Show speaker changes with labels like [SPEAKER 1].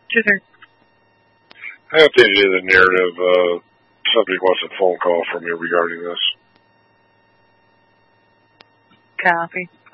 [SPEAKER 1] Your turn.
[SPEAKER 2] I updated the narrative. Somebody wants a phone call from me regarding this.
[SPEAKER 1] Copy.